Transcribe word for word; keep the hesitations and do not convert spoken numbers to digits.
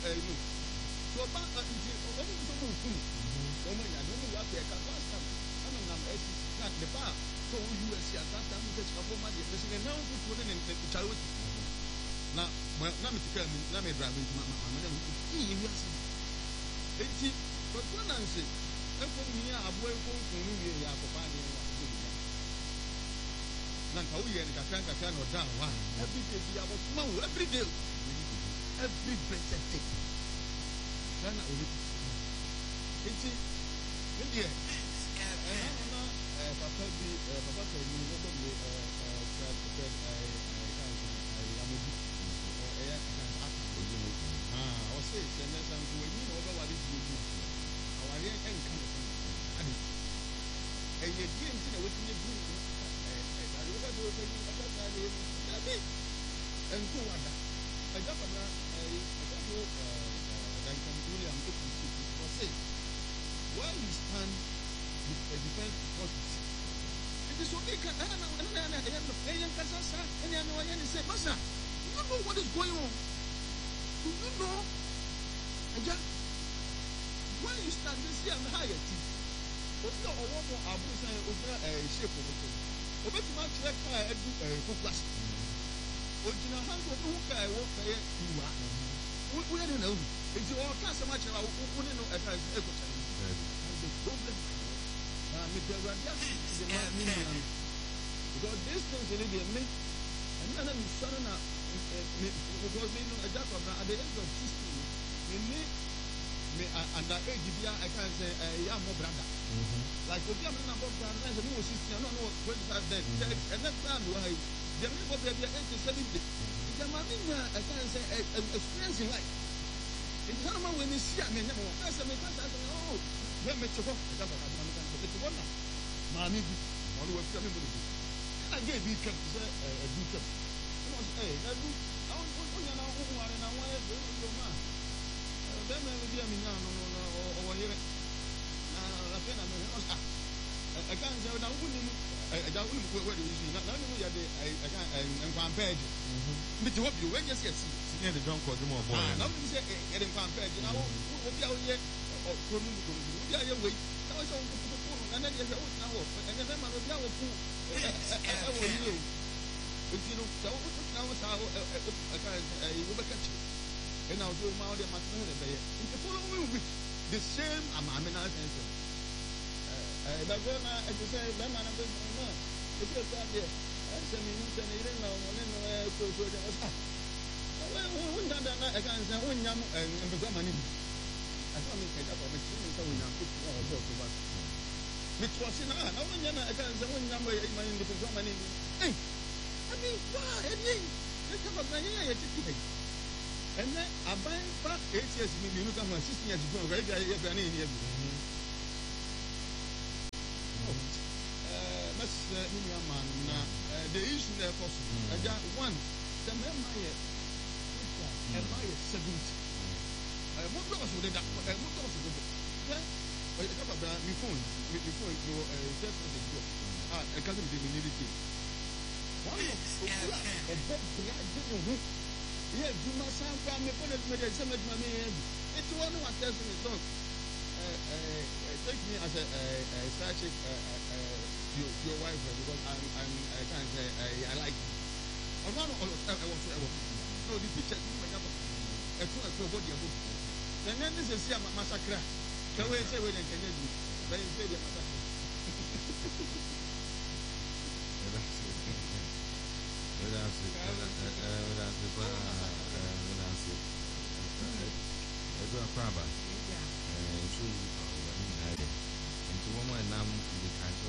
no. So about uh, it is only some food. No man, I don't know what they can last time. Some of them are not the bar. So U S A last time we just have one money. There's a now put in the child. Now, well, now me tell me, now me drive into my mama. He is. It's but one answer. I'm from here. I'm going to go to New York. Nanka we and Kakanga can or down one. Every day we have a small every day. Every blessed day. Then I will it's India. Papa be Papa can you know me uh I was saying and then I'm doing you know what is you do. Our young and come and you didn't see what you do. And who are that? I got a Duncan William was saying, why you stand with a defense policy? It is okay. I don't know. I don't know. I don't know. I say, Master, you know what is going on? Do you know? Why you stand this year and higher? But no, I want more. I will say, a shape of it. Obetuma kyerɛ kaa adu ɛɛ focus ogyina ha nso ɔno kaa ɛwɔ ɛyɛ duwa woyɛ de na ohu eti ɔka asɛm akyerɛ a wo ne no ɛka ɛkɔ kyerɛ no the problem na me the awurade ase de ma me nua no because this thing ne deɛ me ɛna na me sɔre na me because me no ɛgya kɔ na at the age of sixteen me ne me under age bia I can say ɛyɛ amɔ brada like if you are not about to answer, you will see, I don't know what is that dead. And that time, why the people will be able to sell it. The Mamina, I can say, experience in life. In Panama, when you see, I mean, that's a mechanic. Oh, then make your work. It's one now. Mammy, all the way coming with you. I gave you a good job. Hey, I do. I want to know who are and I want to do your man. Then maybe I mean, no, no, no, or here. I can't say that wouldn't I don't know where you see. Not only are they I can't and compared. But you hope you when you see near the drunk or the more boy. Now you say getting compared. You know, what you are here or from the way. Now I don't put the phone and then you say, now, and then I'm a fool. But you know, so now how I can't you will catch it. And I'll do my other matter. It's following with the same amount of the governor, as you say, the man of the man. If you're out there, I said, you didn't know when I go to the house. When I can't say, when I'm and become an enemy. I can't make up of a student, so we now put our talk about it. Was in our, no one I can't say, when I'm in the become an enemy. Hey, I mean, why? I mean, let's have a year. And then I buy back eight years, you come and sixteen years ago, right? I have an enemy. The issue there for one, the memory and my seventy. What was with that? What was with it? Yeah, I got my phone, my phone, your test of the job. Ah, I can't be the military. One of the yeah, you must have family for the middle, some of my men. It's one who was testing his dog. Take me as a side chick. Your, your wife because I'm, I'm I can't say I, I like you. I'm not all of I want to ever. So the picture is my number. A true a body of book. And then this is a massacre. Can we say when I can do? But it's very massacre. That's it. That's it. That's it. That's a problem. And so, into one more number.